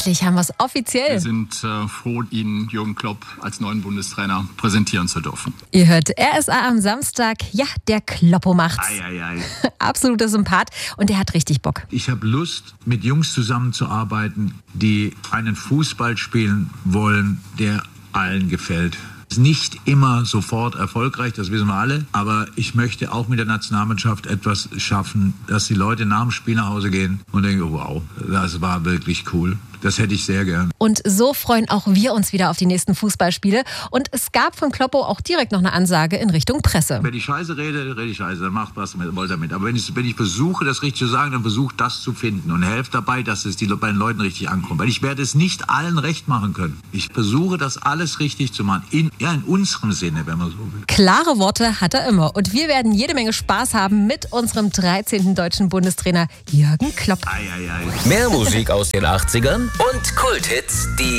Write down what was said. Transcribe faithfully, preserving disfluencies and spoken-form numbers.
Endlich haben wir es offiziell. Wir sind äh, froh, Ihnen Jürgen Klopp als neuen Bundestrainer präsentieren zu dürfen. Ihr hört R S A am Samstag. Ja, der Kloppo macht's. Ei, ei, ei. Absoluter Sympath und der hat richtig Bock. Ich habe Lust, mit Jungs zusammenzuarbeiten, die einen Fußball spielen wollen, der allen gefällt. Ist nicht immer sofort erfolgreich, das wissen wir alle, aber ich möchte auch mit der Nationalmannschaft etwas schaffen, dass die Leute nach dem Spiel nach Hause gehen und denken, wow, das war wirklich cool. Das hätte ich sehr gern. Und so freuen auch wir uns wieder auf die nächsten Fußballspiele. Und es gab von Kloppo auch direkt noch eine Ansage in Richtung Presse. Wenn ich Scheiße rede, rede ich Scheiße, dann macht was wollt damit. Aber wenn ich, wenn ich versuche, das richtig zu sagen, dann versuche das zu finden und helfe dabei, dass es die, bei den Leuten richtig ankommt. Weil ich werde es nicht allen recht machen können. Ich versuche, das alles richtig zu machen. In, ja, in unserem Sinne, wenn man so will. Klare Worte hat er immer. Und wir werden jede Menge Spaß haben mit unserem dreizehnten deutschen Bundestrainer Jürgen Klopp. Ei, ei, ei. Mehr Musik aus den achtzigern und Kulthits, die